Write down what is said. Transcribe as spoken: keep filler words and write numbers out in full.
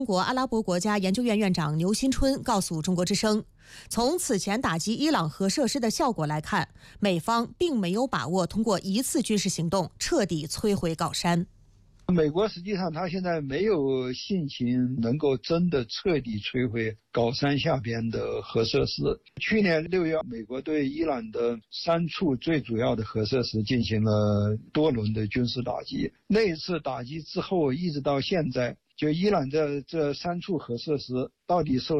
中国阿拉伯国家研究院院长牛新春告诉中国之声，从此前打击伊朗核设施的效果来看，美方并没有把握通过一次军事行动彻底摧毁镐山。 美国实际上他现在没有信心能够真的彻底摧毁镐山下边的核设施。去年六月，美国对伊朗的三处最主要的核设施进行了多轮的军事打击。那一次打击之后，一直到现在，就伊朗的这三处核设施到底受